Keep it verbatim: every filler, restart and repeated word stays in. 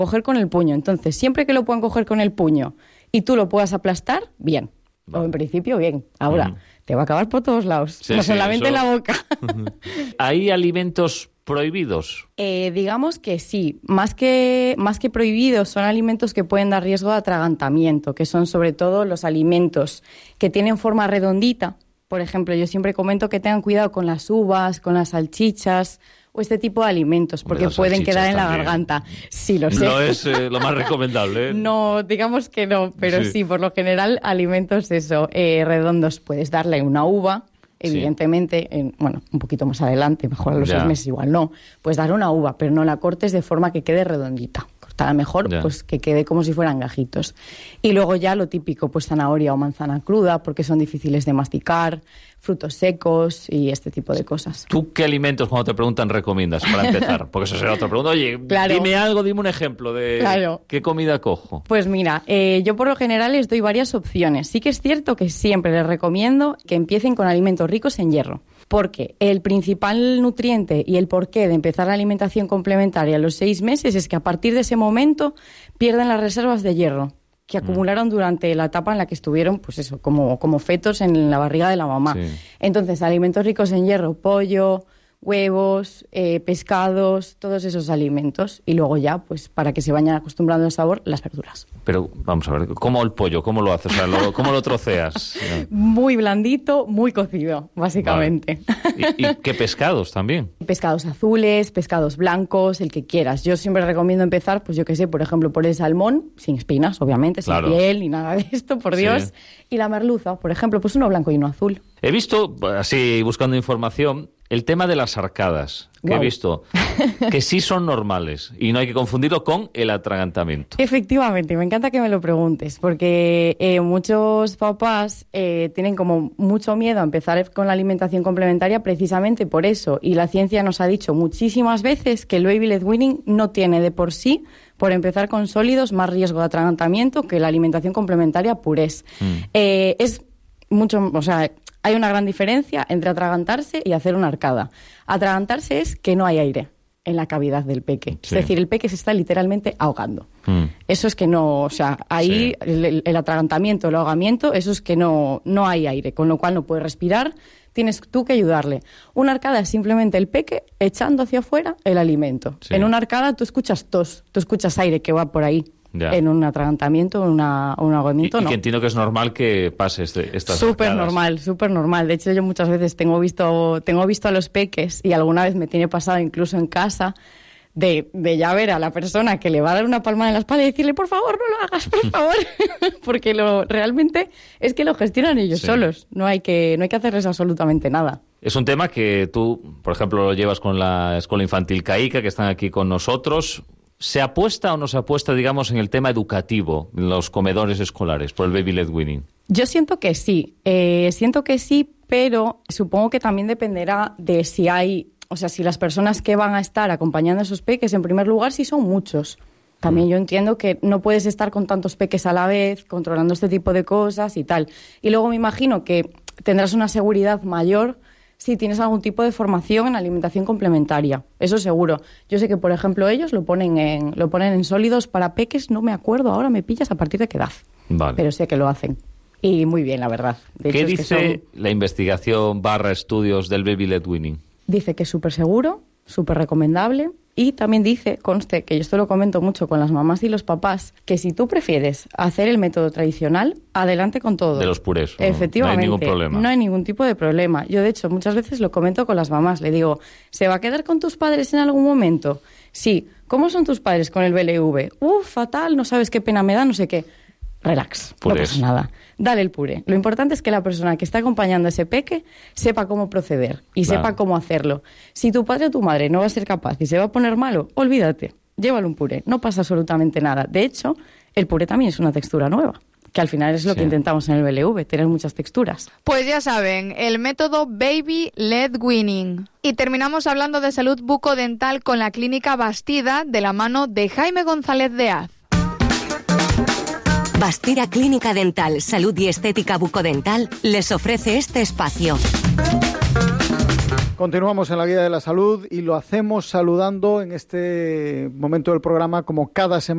coger con el puño. Entonces, siempre que lo puedan coger con el puño y tú lo puedas aplastar, bien. Vale. O en principio, bien. Ahora, uh-huh. te va a acabar por todos lados, sí, no sí, solamente eso... en la boca. ¿Hay alimentos prohibidos? Eh, digamos que sí. Más que, más que prohibidos, son alimentos que pueden dar riesgo de atragantamiento, que son sobre todo los alimentos que tienen forma redondita. Por ejemplo, yo siempre comento que tengan cuidado con las uvas, con las salchichas o este tipo de alimentos, porque pueden quedar en también. La garganta. Sí, lo sé. No es eh, lo más recomendable, ¿eh? No, digamos que no, pero sí, sí por lo general, alimentos eso, eh, redondos. Puedes darle una uva, evidentemente, sí. en, bueno, un poquito más adelante, mejor a los ya. seis meses igual no. Puedes dar una uva, pero no la cortes de forma que quede redondita. Cortada mejor, ya. pues que quede como si fueran gajitos. Y luego ya lo típico, pues zanahoria o manzana cruda, porque son difíciles de masticar, frutos secos y este tipo de cosas. ¿Tú qué alimentos, cuando te preguntan, recomiendas para empezar? Porque eso será otra pregunta. Oye, claro. dime algo, dime un ejemplo de claro. qué comida cojo. Pues mira, eh, yo por lo general les doy varias opciones. Sí que es cierto que siempre les recomiendo que empiecen con alimentos ricos en hierro. Porque el principal nutriente y el porqué de empezar la alimentación complementaria a los seis meses es que a partir de ese momento pierden las reservas de hierro que acumularon durante la etapa en la que estuvieron, pues eso, como, como fetos en la barriga de la mamá. Sí. Entonces, alimentos ricos en hierro, pollo, huevos, eh, pescados, todos esos alimentos. Y luego ya, pues para que se vayan acostumbrando al sabor, las verduras. Pero, vamos a ver, ¿cómo el pollo? ¿Cómo lo haces? O sea, lo, ¿cómo lo troceas? Muy blandito, muy cocido, básicamente. Vale. ¿Y, ¿Y qué pescados también? Pescados azules, pescados blancos, el que quieras. Yo siempre recomiendo empezar, pues yo qué sé, por ejemplo, por el salmón, sin espinas, obviamente, sin claro. piel ni nada de esto, por Dios. Sí. Y la merluza, por ejemplo, pues uno blanco y uno azul. He visto, así buscando información, el tema de las arcadas, que wow. he visto que sí son normales y no hay que confundirlo con el atragantamiento. Efectivamente, me encanta que me lo preguntes, porque eh, muchos papás eh, tienen como mucho miedo a empezar con la alimentación complementaria precisamente por eso, y la ciencia nos ha dicho muchísimas veces que el baby-led weaning no tiene de por sí, por empezar con sólidos, más riesgo de atragantamiento que la alimentación complementaria purés. Mm. Eh, es mucho, o sea... Hay una gran diferencia entre atragantarse y hacer una arcada. Atragantarse es que no hay aire en la cavidad del peque. Sí. Es decir, el peque se está literalmente ahogando. Mm. Eso es que no, o sea, ahí sí. el, el atragantamiento, el ahogamiento, eso es que no, no hay aire, con lo cual no puede respirar, tienes tú que ayudarle. Una arcada es simplemente el peque echando hacia afuera el alimento. Sí. En una arcada tú escuchas tos, tú escuchas aire que va por ahí. Ya. En un atragantamiento, una, un ahogamiento, y, no. Y que entiendo que es normal que pase este, estas Súper arcadas. normal, súper normal. De hecho, yo muchas veces tengo visto, tengo visto a los peques, y alguna vez me tiene pasado incluso en casa, de, de ya ver a la persona que le va a dar una palmada en la espalda y decirle, por favor, no lo hagas, por favor. Porque lo, realmente es que lo gestionan ellos sí. solos. No hay que, no hay que hacerles absolutamente nada. Es un tema que tú, por ejemplo, lo llevas con la Escuela Infantil CAICA, que están aquí con nosotros. ¿Se apuesta o no se apuesta, digamos, en el tema educativo, en los comedores escolares, por el baby-led weaning? Yo siento que sí, eh, siento que sí, pero supongo que también dependerá de si hay, o sea, si las personas que van a estar acompañando a esos peques, en primer lugar, si son muchos. También yo entiendo que no puedes estar con tantos peques a la vez, controlando este tipo de cosas y tal. Y luego me imagino que tendrás una seguridad mayor si tienes algún tipo de formación en alimentación complementaria, eso seguro. Yo sé que, por ejemplo, ellos lo ponen en lo ponen en sólidos para peques, no me acuerdo, ahora me pillas a partir de qué edad. Vale. Pero sé que lo hacen. Y muy bien, la verdad. De ¿Qué hecho, dice es que son... la investigación barra estudios del baby-led weaning? Dice que es súper seguro, súper recomendable. Y también dice, conste, que yo esto lo comento mucho con las mamás y los papás, que si tú prefieres hacer el método tradicional, adelante con todo. De los purés. ¿No? Efectivamente. No hay ningún problema. No hay ningún tipo de problema. Yo, de hecho, muchas veces lo comento con las mamás. Le digo, ¿se va a quedar con tus padres en algún momento? Sí. ¿Cómo son tus padres con el B L V? Uf, fatal, no sabes qué pena me da, no sé qué. Relax, purés. No pasa nada. Dale el puré. Lo importante es que la persona que está acompañando a ese peque sepa cómo proceder y claro. sepa cómo hacerlo. Si tu padre o tu madre no va a ser capaz y se va a poner malo, olvídate, llévalo un puré, no pasa absolutamente nada. De hecho, el puré también es una textura nueva, que al final es lo sí. que intentamos en el B L V, tener muchas texturas. Pues ya saben, el método baby-led weaning. Y terminamos hablando de salud bucodental con la clínica Bastida, de la mano de Jaime González de Az. Bastida Clínica Dental, Salud y Estética Bucodental les ofrece este espacio. Continuamos en la Guía de la Salud y lo hacemos saludando en este momento del programa, como cada semana,